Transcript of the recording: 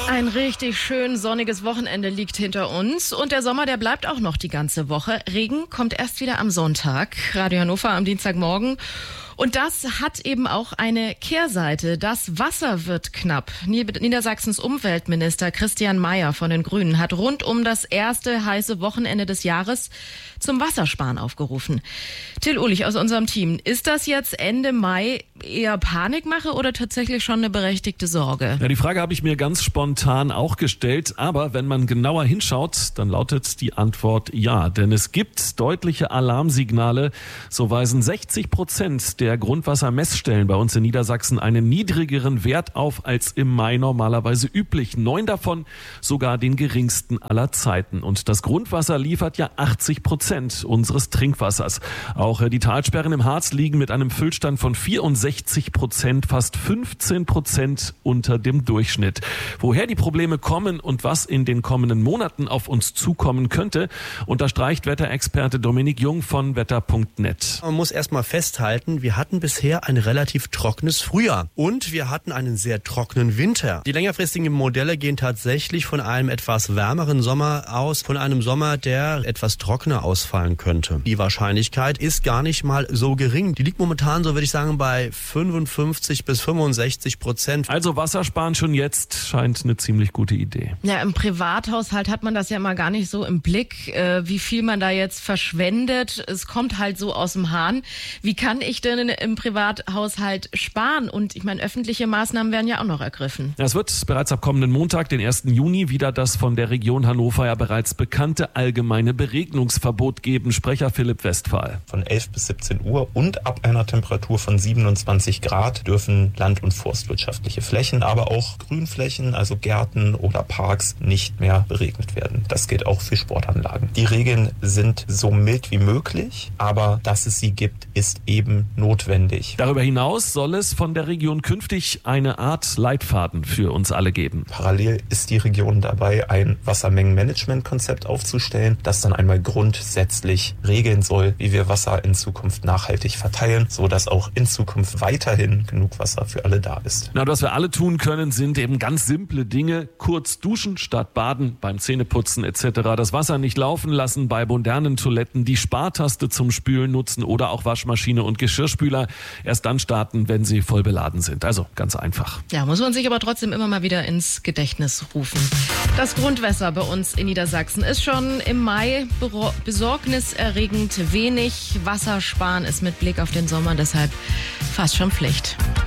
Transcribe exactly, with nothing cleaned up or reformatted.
Ein richtig schön sonniges Wochenende liegt hinter uns und der Sommer, der bleibt auch noch die ganze Woche. Regen kommt erst wieder am Sonntag. Radio Hannover am Dienstagmorgen. Und das hat eben auch eine Kehrseite. Das Wasser wird knapp. Niedersachsens Umweltminister Christian Mayer von den Grünen hat rund um das erste heiße Wochenende des Jahres zum Wassersparen aufgerufen. Till Uhlich aus unserem Team. Ist das jetzt Ende Mai eher Panikmache oder tatsächlich schon eine berechtigte Sorge? Ja, die Frage habe ich mir ganz spontan auch gestellt. Aber wenn man genauer hinschaut, dann lautet die Antwort ja. Denn es gibt deutliche Alarmsignale. So weisen sechzig Prozent der Grundwassermessstellen bei uns in Niedersachsen einen niedrigeren Wert auf als im Mai normalerweise üblich. Neun davon sogar den geringsten aller Zeiten. Und das Grundwasser liefert ja achtzig Prozent unseres Trinkwassers. Auch die Talsperren im Harz liegen mit einem Füllstand von vierundsechzig Prozent, fast fünfzehn Prozent unter dem Durchschnitt. Woher die Probleme kommen und was in den kommenden Monaten auf uns zukommen könnte, unterstreicht Wetterexperte Dominik Jung von wetter punkt net. Man muss erstmal festhalten, wir hatten bisher ein relativ trockenes Frühjahr und wir hatten einen sehr trockenen Winter. Die längerfristigen Modelle gehen tatsächlich von einem etwas wärmeren Sommer aus, von einem Sommer, der etwas trockener ausfallen könnte. Die Wahrscheinlichkeit ist gar nicht mal so gering. Die liegt momentan, so würde ich sagen, bei fünfundfünfzig bis fünfundsechzig Prozent. Also Wassersparen schon jetzt scheint eine ziemlich gute Idee. Ja, im Privathaushalt hat man das ja mal gar nicht so im Blick, äh, wie viel man da jetzt verschwendet. Es kommt halt so aus dem Hahn. Wie kann ich denn im Privathaushalt sparen? Und ich meine, öffentliche Maßnahmen werden ja auch noch ergriffen. Ja, es wird bereits ab kommenden Montag, den ersten Juni, wieder das von der Region Hannover ja bereits bekannte allgemeine Beregnungsverbot geben. Sprecher Philipp Westphal. Von elf bis siebzehn Uhr und ab einer Temperatur von siebenundzwanzig Grad dürfen land- und forstwirtschaftliche Flächen, aber auch Grünflächen, also Gärten oder Parks, nicht mehr beregnet werden. Das gilt auch für Sportanlagen. Die Regeln sind so mild wie möglich, aber dass es sie gibt, ist eben notwendig. Darüber hinaus soll es von der Region künftig eine Art Leitfaden für uns alle geben. Parallel ist die Region dabei, ein Wassermengenmanagementkonzept aufzustellen, das dann einmal grundsätzlich regeln soll, wie wir Wasser in Zukunft nachhaltig verteilen, sodass auch in Zukunft weiterhin genug Wasser für alle da ist. Na, was wir alle tun können, sind eben ganz simple Dinge. Kurz duschen statt baden, beim Zähneputzen et cetera. Das Wasser nicht laufen lassen bei modernen Toiletten, die Spartaste zum Spülen nutzen oder auch Waschmaschine und Geschirrspüler erst dann starten, wenn sie voll beladen sind. Also ganz einfach. Ja, muss man sich aber trotzdem immer mal wieder ins Gedächtnis rufen. Das Grundwasser bei uns in Niedersachsen ist schon im Mai besorgniserregend wenig. Wassersparen ist mit Blick auf den Sommer deshalb fast schon Pflicht.